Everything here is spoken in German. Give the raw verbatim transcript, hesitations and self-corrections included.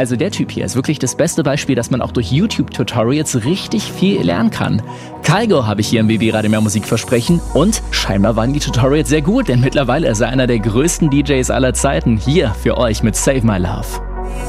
Also der Typ hier ist wirklich das beste Beispiel, dass man auch durch YouTube-Tutorials richtig viel lernen kann. Kygo habe ich hier im B B Radio Mehr Musik versprechen und scheinbar waren die Tutorials sehr gut, denn mittlerweile ist er einer der größten D Js aller Zeiten hier für euch mit Save My Love.